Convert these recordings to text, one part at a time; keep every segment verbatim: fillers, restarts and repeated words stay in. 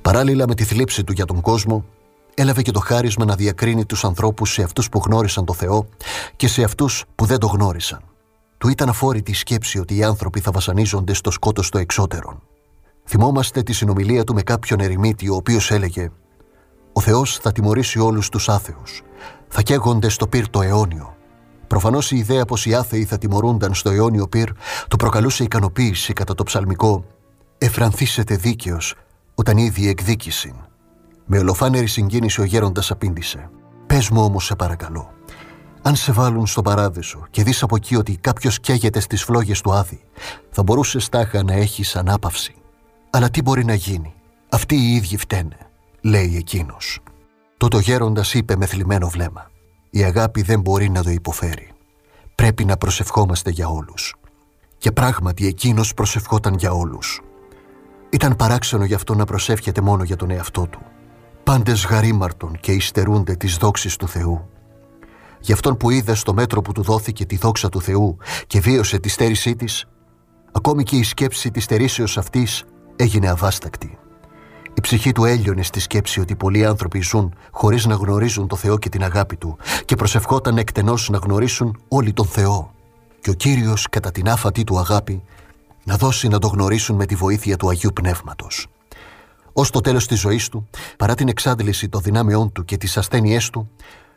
Παράλληλα με τη θλίψη του για τον κόσμο, έλαβε και το χάρισμα να διακρίνει τους ανθρώπους σε αυτούς που γνώρισαν το Θεό και σε αυτούς που δεν το γνώρισαν. Του ήταν αφόρητη η σκέψη ότι οι άνθρωποι θα βασανίζονται στο σκότος το εξώτερον. Θυμόμαστε τη συνομιλία του με κάποιον ερημίτη, ο οποίος έλεγε: «Ο Θεός θα τιμωρήσει όλους τους άθεους. Θα καίγονται στο πυρ το αιώνιο». Προφανώς η ιδέα πως οι άθεοι θα τιμωρούνταν στο αιώνιο πυρ του προκαλούσε ικανοποίηση κατά το ψαλμικό «Εφρανθήσετε δίκαιος όταν ήδη εκδίκησιν». Με ολοφάνερη συγκίνηση ο γέροντας απήντησε: «Πες μου όμως, σε παρακαλώ, αν σε βάλουν στον παράδεισο και δεις από εκεί ότι κάποιος καίγεται στις φλόγες του Άδη, θα μπορούσες τάχα να έχεις ανάπαυση. Αλλά τι μπορεί να γίνει? Αυτοί οι ίδιοι φταίνε», λέει εκείνος. Τότε ο γέροντας είπε με θλιμμένο βλέμμα: «Η αγάπη δεν μπορεί να το υποφέρει. Πρέπει να προσευχόμαστε για όλους». Και πράγματι εκείνος προσευχόταν για όλους. Ήταν παράξενο γι' αυτό να προσεύχεται μόνο για τον εαυτό του. Πάντες γαρήμαρτον και υστερούνται της δόξης του Θεού. Γι' αυτόν που είδε στο μέτρο που του δόθηκε τη δόξα του Θεού και βίωσε τη στέρησή της, ακόμη και η σκέψη της στερήσεως αυτής έγινε αβάστακτη. Η ψυχή του έλειωνε στη σκέψη ότι πολλοί άνθρωποι ζουν χωρίς να γνωρίζουν το Θεό και την αγάπη Του και προσευχόταν εκτενώς να γνωρίσουν όλοι τον Θεό. Και ο Κύριος, κατά την άφατη Του αγάπη, να δώσει να το γνωρίσουν με τη βοήθεια του Αγίου Πνεύματος. Ως το τέλος της ζωής του, παρά την εξάντληση των δυνάμεών του και τις ασθένειές του,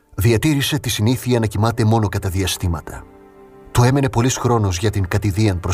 διατήρησε τη συνήθεια να κοιμάται μόνο κατά διαστήματα. Του έμενε πολύς χρόνος για την κατηδίαν προσευχή.